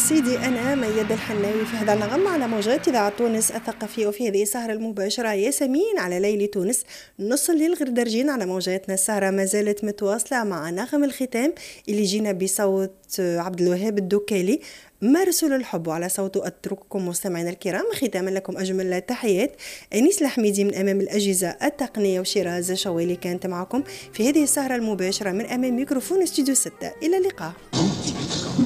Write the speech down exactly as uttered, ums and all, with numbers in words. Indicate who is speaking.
Speaker 1: سيدي أنا مياد الحناوي في هذا النغم على موجات إذاعة تونس الثقافية، وفي هذه السهرة المباشرة ياسمين على ليل تونس نص الليل غردرجين على موجاتنا. السهرة ما زالت متواصلة مع نغم الختام اللي جينا بصوت عبد الوهاب الدكالي مرسول الحب، وعلى صوته أترككم مستمعينا الكرام ختاما لكم أجمل التحيات. أنيس الحميدي من أمام الأجهزة التقنية وشيراز شوالي كانت معكم في هذه السهرة المباشرة من أمام ميكروفون استوديو ستة. إلى اللقاء.